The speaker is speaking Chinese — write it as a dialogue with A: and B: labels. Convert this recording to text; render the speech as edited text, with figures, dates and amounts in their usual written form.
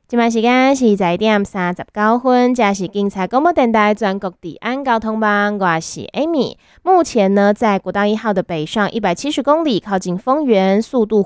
A: 现在时间是10:39，这是警察广播电台全国治安交通网，我是 Amy。目前呢，在国道1号的北上170公里，靠近丰原，速度